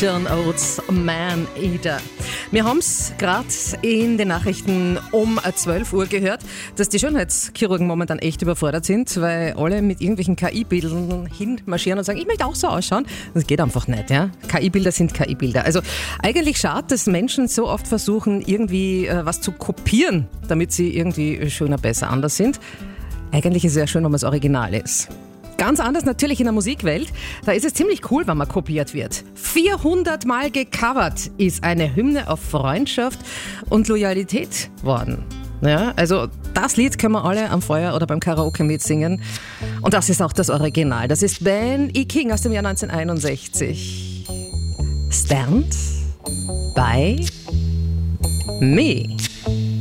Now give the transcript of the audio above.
John Oates, Man Eater. Wir haben es gerade in den Nachrichten um 12 Uhr gehört, dass die Schönheitschirurgen momentan echt überfordert sind, weil alle mit irgendwelchen KI-Bildern hinmarschieren und sagen, ich möchte auch so ausschauen. Das geht einfach nicht. Ja? KI-Bilder sind KI-Bilder. Also eigentlich schade, dass Menschen so oft versuchen, irgendwie was zu kopieren, damit sie irgendwie schöner, besser, anders sind. Eigentlich ist es ja schön, wenn man das Original ist. Ganz anders natürlich in der Musikwelt. Da ist es ziemlich cool, wenn man kopiert wird. 400 Mal gecovert ist eine Hymne auf Freundschaft und Loyalität worden. Ja, also das Lied können wir alle am Feuer oder beim Karaoke mitsingen. Und das ist auch das Original. Das ist Ben E. King aus dem Jahr 1961. Stand by me.